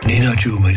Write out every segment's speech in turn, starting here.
Nina Chu mit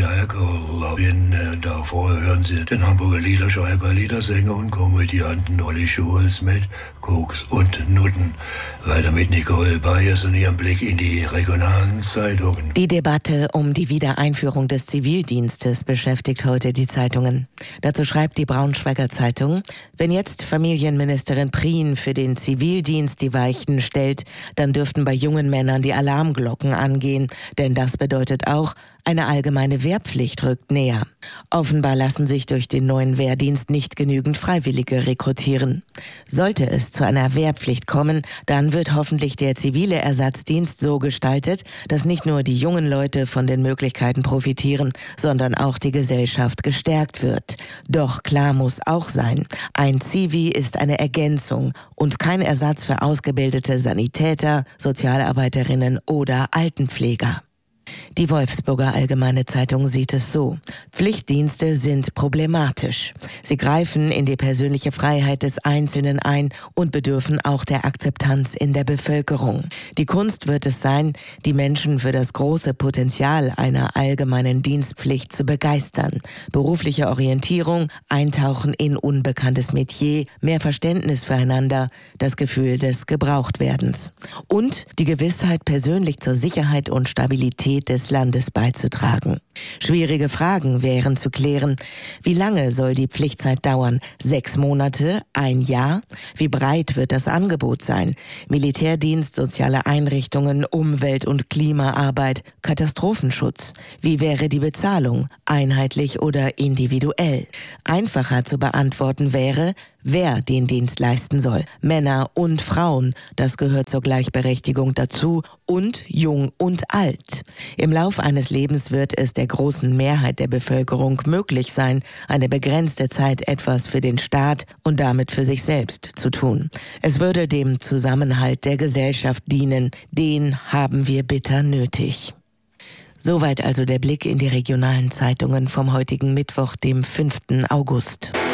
Alkohol. Davor hören Sie den Hamburger Liederschreiber, Liedersänger und Komödianten Olli Schulz mit Koks und Nutten. Weiter mit Nicole Bayers und ihrem Blick in die regionalen Zeitungen. Die Debatte um die Wiedereinführung des Zivildienstes beschäftigt heute die Zeitungen. Dazu schreibt die Braunschweiger Zeitung: Wenn jetzt Familienministerin Prien für den Zivildienst die Weichen stellt, dann dürften bei jungen Männern die Alarmglocken angehen, denn das bedeutet auch, eine allgemeine Wehrpflicht rückt näher. Offenbar lassen sich durch den neuen Wehrdienst nicht genügend Freiwillige rekrutieren. Sollte es zu einer Wehrpflicht kommen, dann wird hoffentlich der zivile Ersatzdienst so gestaltet, dass nicht nur die jungen Leute von den Möglichkeiten profitieren, sondern auch die Gesellschaft gestärkt wird. Doch klar muss auch sein, ein Zivi ist eine Ergänzung und kein Ersatz für ausgebildete Sanitäter, Sozialarbeiterinnen oder Altenpfleger. Die Wolfsburger Allgemeine Zeitung sieht es so: Pflichtdienste sind problematisch. Sie greifen in die persönliche Freiheit des Einzelnen ein und bedürfen auch der Akzeptanz in der Bevölkerung. Die Kunst wird es sein, die Menschen für das große Potenzial einer allgemeinen Dienstpflicht zu begeistern. Berufliche Orientierung, Eintauchen in unbekanntes Metier, mehr Verständnis füreinander, das Gefühl des Gebrauchtwerdens. Und die Gewissheit, persönlich zur Sicherheit und Stabilität des Landes beizutragen. Schwierige Fragen wären zu klären. Wie lange soll die Pflichtzeit dauern? 6 Monate? 1 Jahr? Wie breit wird das Angebot sein? Militärdienst, soziale Einrichtungen, Umwelt- und Klimaarbeit, Katastrophenschutz? Wie wäre die Bezahlung? Einheitlich oder individuell? Einfacher zu beantworten wäre, wer den Dienst leisten soll. Männer und Frauen, das gehört zur Gleichberechtigung dazu, und jung und alt. Im Lauf eines Lebens wird es der großen Mehrheit der Bevölkerung möglich sein, eine begrenzte Zeit etwas für den Staat und damit für sich selbst zu tun. Es würde dem Zusammenhalt der Gesellschaft dienen, den haben wir bitter nötig. Soweit also der Blick in die regionalen Zeitungen vom heutigen Mittwoch, dem 5. August.